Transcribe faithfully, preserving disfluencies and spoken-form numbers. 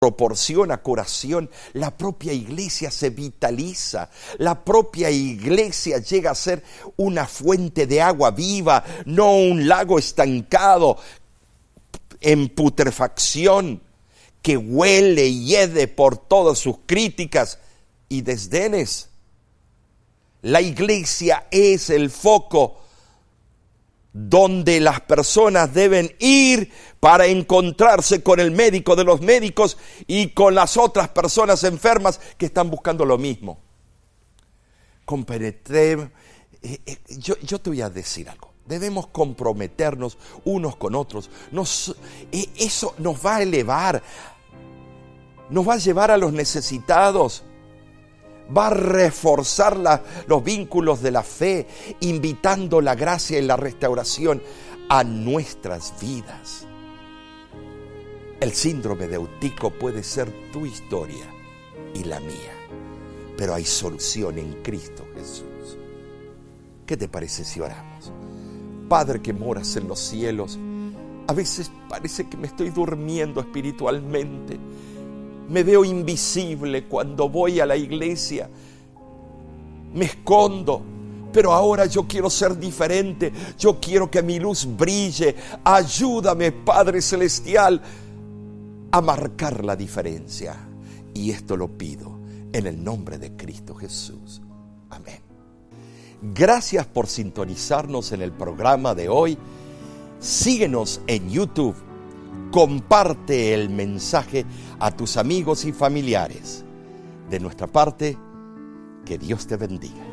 proporciona curación, la propia iglesia se vitaliza, la propia iglesia llega a ser una fuente de agua viva, no un lago estancado en putrefacción que huele y hiede por todas sus críticas y desdenes. La iglesia es el foco donde las personas deben ir para encontrarse con el médico de los médicos y con las otras personas enfermas que están buscando lo mismo. Compenetremos, eh, eh, yo, yo te voy a decir algo. Debemos comprometernos unos con otros. Nos, eh, eso nos va a elevar, nos va a llevar a los necesitados. Va a reforzar la, los vínculos de la fe, invitando la gracia y la restauración a nuestras vidas. El síndrome de Eutico puede ser tu historia y la mía, pero hay solución en Cristo Jesús. ¿Qué te parece si oramos? Padre que moras en los cielos, a veces parece que me estoy durmiendo espiritualmente. Me veo invisible cuando voy a la iglesia. Me escondo. Pero ahora yo quiero ser diferente. Yo quiero que mi luz brille. Ayúdame, Padre Celestial, a marcar la diferencia. Y esto lo pido en el nombre de Cristo Jesús. Amén. Gracias por sintonizarnos en el programa de hoy. Síguenos en YouTube. Comparte el mensaje a tus amigos y familiares. De nuestra parte, que Dios te bendiga.